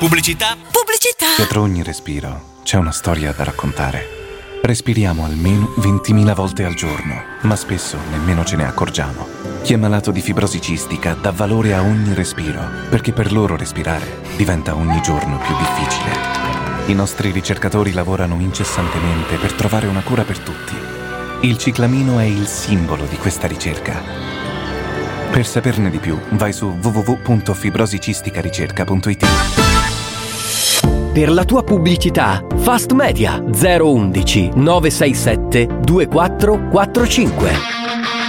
Pubblicità. Dietro ogni respiro c'è una storia da raccontare. Respiriamo almeno 20.000 volte al giorno, ma spesso nemmeno ce ne accorgiamo. Chi è malato di fibrosi cistica dà valore a ogni respiro, perché per loro respirare diventa ogni giorno più difficile. I nostri ricercatori lavorano incessantemente per trovare una cura per tutti. Il ciclamino è il simbolo di questa ricerca. Per saperne di più, vai su www.fibrosicisticaRicerca.it. Per la tua pubblicità, Fast Media 011 967 2445.